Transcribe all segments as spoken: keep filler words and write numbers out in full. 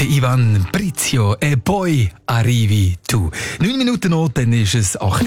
Ivan Brizio e poi arrivi tu. Neun Minuten noch, dann ist es acht.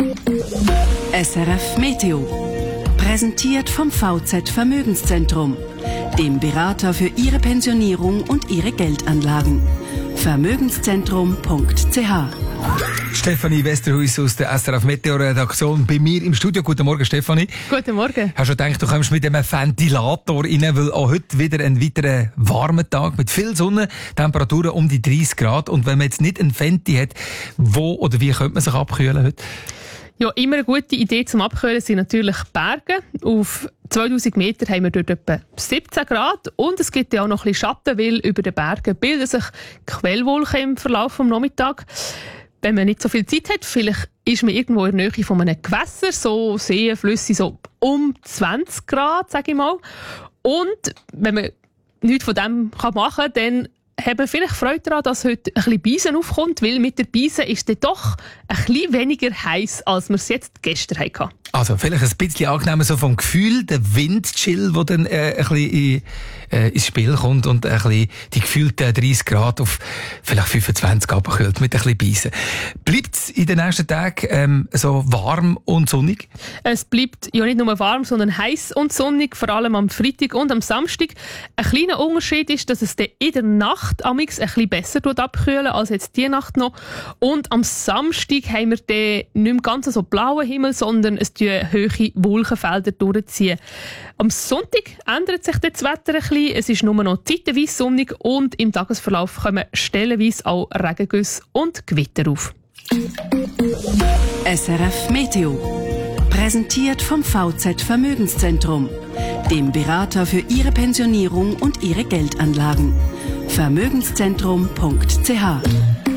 S R F Meteo. Präsentiert vom V Z Vermögenszentrum, dem Berater für Ihre Pensionierung und Ihre Geldanlagen. Vermögenszentrum punkt c h. Stefanie Westerhuis aus der S R F Meteo Redaktion bei mir im Studio. Guten Morgen, Stefanie. Guten Morgen. Hast du gedacht, du kommst mit einem Ventilator rein, weil auch heute wieder ein weiterer warmer Tag mit viel Sonne, Temperaturen um die dreißig Grad. Und wenn man jetzt nicht ein Fenti hat, wo oder wie könnte man sich abkühlen heute? Ja, immer eine gute Idee zum Abkühlen sind natürlich Berge. Auf zweitausend Meter haben wir dort etwa siebzehn Grad und es gibt ja auch noch ein bisschen Schatten, weil über den Bergen bilden sich Quellwolken im Verlauf des Nachmittags. Wenn man nicht so viel Zeit hat, vielleicht ist man irgendwo in der Nähe von einem Gewässer, so Seen, Flüsse, so um zwanzig Grad, sage ich mal. Und wenn man nichts von dem machen kann, dann haben wir vielleicht Freude daran, dass heute ein bisschen Beisen aufkommt, weil mit der Beisen ist es doch ein bisschen weniger heiß, als wir es jetzt gestern hatten. Also vielleicht ein bisschen angenehmer so vom Gefühl, der Windchill, der dann äh, ein bisschen in, äh, ins Spiel kommt und ein bisschen die gefühlten dreißig Grad auf vielleicht fünfundzwanzig abkühlt mit ein bisschen Beisen. Bleibt es in den nächsten Tagen ähm, so warm und sonnig? Es bleibt ja nicht nur warm, sondern heiß und sonnig, vor allem am Freitag und am Samstag. Ein kleiner Unterschied ist, dass es dann in der Nacht amix ein bisschen besser abkühlen als jetzt die Nacht noch. Und am Samstag haben wir dann nicht mehr ganz so blauen Himmel, sondern es tun hohe Wolkenfelder durchziehen. Am Sonntag ändert sich das Wetter ein bisschen. Es ist nur noch zeitweise sonnig und im Tagesverlauf kommen stellenweise auch Regengüsse und Gewitter auf. S R F Meteo. Präsentiert vom V Z Vermögenszentrum, dem Berater für Ihre Pensionierung und Ihre Geldanlagen. Vermögenszentrum punkt c h.